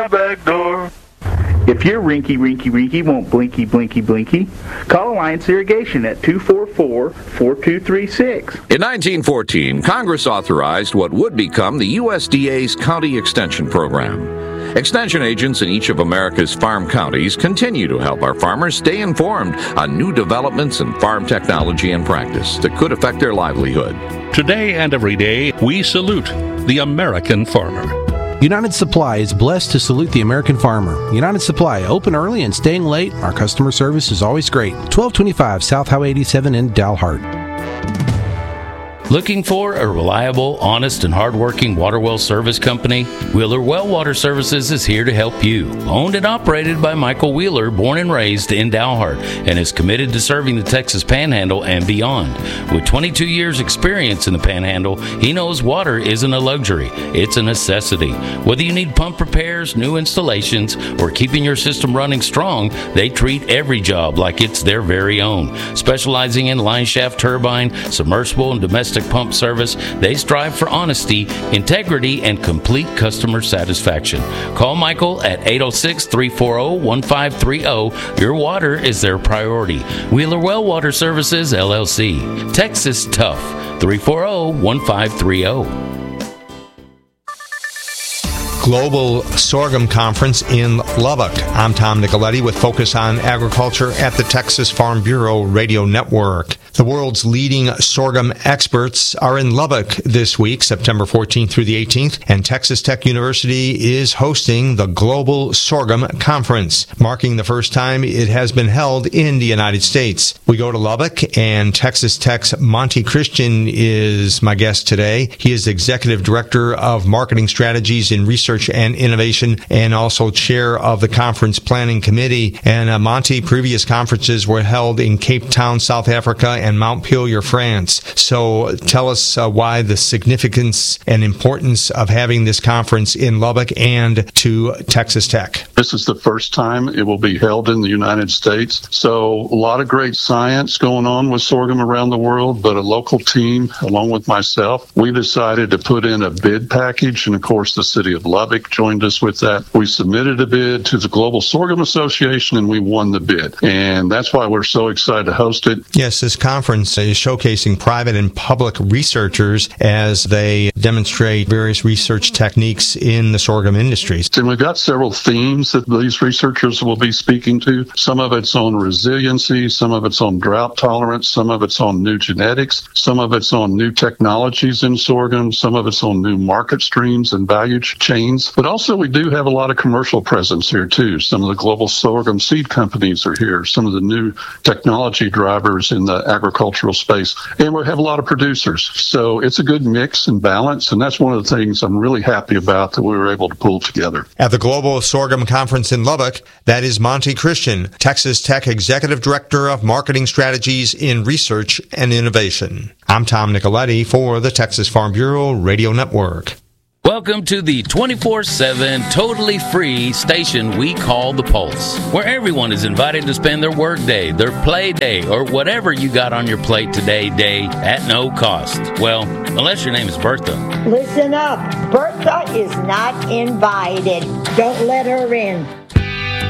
back door. If your rinky won't blinky, call Alliance Irrigation at 244-4236. In 1914, Congress authorized what would become the USDA's County Extension Program. Extension agents in each of America's farm counties continue to help our farmers stay informed on new developments in farm technology and practice that could affect their livelihood. Today and every day, we salute the American farmer. United Supply is blessed to salute the American farmer. United Supply, open early and staying late. Our customer service is always great. 1225 South Highway 87 in Dalhart. Looking for a reliable, honest, and hardworking water well service company? Wheeler Well Water Services is here to help you. Owned and operated by Michael Wheeler, born and raised in Dalhart, and is committed to serving the Texas Panhandle and beyond. With 22 years experience in the Panhandle, he knows water isn't a luxury, it's a necessity. Whether you need pump repairs, new installations, or keeping your system running strong, they treat every job like it's their very own. Specializing in line shaft turbine, submersible, and domestic pump service, they strive for honesty, integrity, and complete customer satisfaction. Call Michael at 806-340-1530. Your water is their priority. Wheeler Well Water Services, LLC. Texas Tough. 340-1530. Global Sorghum Conference in Lubbock. I'm Tom Nicoletti with Focus on Agriculture at the Texas Farm Bureau Radio Network. The world's leading sorghum experts are in Lubbock this week, September 14th through the 18th, and Texas Tech University is hosting the Global Sorghum Conference, marking the first time it has been held in the United States. We go to Lubbock, and Texas Tech's Monty Christian is my guest today. He is Executive Director of Marketing Strategies in Research and Innovation, and also Chair of the Conference Planning Committee. And Monty, previous conferences were held in Cape Town, South Africa, and Montpelier, France. So tell us why the significance and importance of having this conference in Lubbock and to Texas Tech. This is the first time it will be held in the United States. So a lot of great science going on with sorghum around the world, but a local team, along with myself, we decided to put in a bid package. And of course, the city of Lubbock joined us with that. We submitted a bid to the Global Sorghum Association and we won the bid. And that's why we're so excited to host it. Yes, this conference is showcasing private and public researchers as they demonstrate various research techniques in the sorghum industry. And we've got several themes that these researchers will be speaking to. Some of it's on resiliency, some of it's on drought tolerance, some of it's on new genetics, some of it's on new technologies in sorghum, some of it's on new market streams and value chains. But also we do have a lot of commercial presence here too. Some of the global sorghum seed companies are here, some of the new technology drivers in the agricultural space, and we have a lot of producers. So it's a good mix and balance, and that's one of the things I'm really happy about that we were able to pull together. At the Global Sorghum Conference in Lubbock, that is Monty Christian, Texas Tech Executive Director of Marketing Strategies in Research and Innovation. I'm Tom Nicoletti for the Texas Farm Bureau Radio Network. Welcome to the 24/7, totally free station we call The Pulse, where everyone is invited to spend their work day, their play day, or whatever you got on your plate today day at no cost. Well, unless your name is Bertha. Listen up. Bertha is not invited. Don't let her in.